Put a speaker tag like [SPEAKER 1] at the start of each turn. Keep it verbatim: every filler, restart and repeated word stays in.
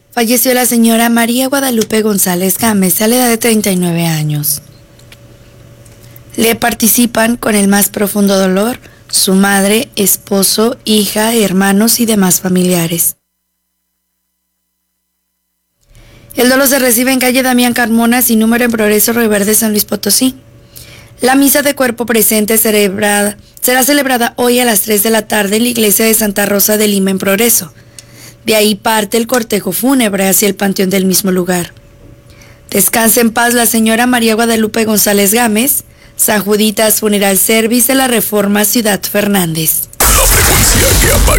[SPEAKER 1] Falleció la señora María Guadalupe González Gámez a la edad de treinta y nueve años. Le participan con el más profundo dolor su madre, esposo, hija, hermanos y demás familiares. El dolor se recibe en calle Damián Carmona, sin número, en Progreso, Río Verde, San Luis Potosí. La misa de cuerpo presente celebrada, será celebrada hoy a las tres de la tarde en la iglesia de Santa Rosa de Lima, en Progreso. De ahí parte el cortejo fúnebre hacia el panteón del mismo lugar. Descanse en paz la señora María Guadalupe González Gámez. San Juditas Funeral Service de la Reforma, Ciudad Fernández.
[SPEAKER 2] La frecuencia que apaga